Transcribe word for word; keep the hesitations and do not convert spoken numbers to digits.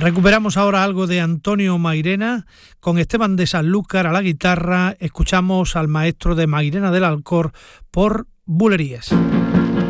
Recuperamos ahora algo de Antonio Mairena, con Esteban de Sanlúcar a la guitarra. Escuchamos al maestro de Mairena del Alcor por Bulerías.